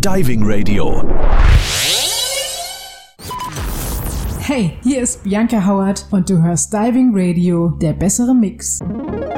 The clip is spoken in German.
Diving Radio. Hey, hier ist Bianca Howard und du hörst Diving Radio, der bessere Mix.